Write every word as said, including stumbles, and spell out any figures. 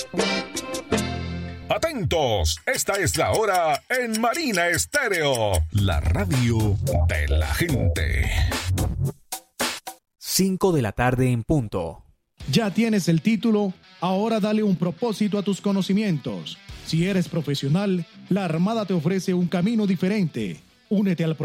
Atentos, esta es la hora en Marina Estéreo, la radio de la gente. cinco de la tarde en punto. Ya tienes el título, ahora dale un propósito a tus conocimientos. Si eres profesional, la Armada te ofrece un camino diferente. Únete al